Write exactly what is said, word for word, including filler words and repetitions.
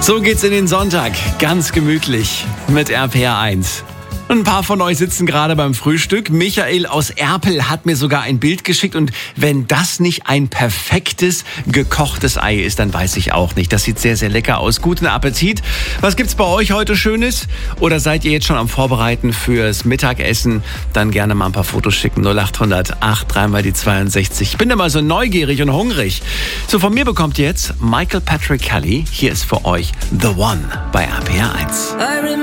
So geht's in den Sonntag, ganz gemütlich mit R P R eins. Ein paar von euch sitzen gerade beim Frühstück. Michael aus Erpel hat mir sogar ein Bild geschickt. Und wenn das nicht ein perfektes, gekochtes Ei ist, dann weiß ich auch nicht. Das sieht sehr, sehr lecker aus. Guten Appetit. Was gibt's bei euch heute Schönes? Oder seid ihr jetzt schon am Vorbereiten fürs Mittagessen? Dann gerne mal ein paar Fotos schicken. null acht hundert acht drei mal die zweiundsechzig. Ich bin immer so neugierig und hungrig. So, von mir bekommt ihr jetzt Michael Patrick Kelly. Hier ist für euch The One bei R P R eins.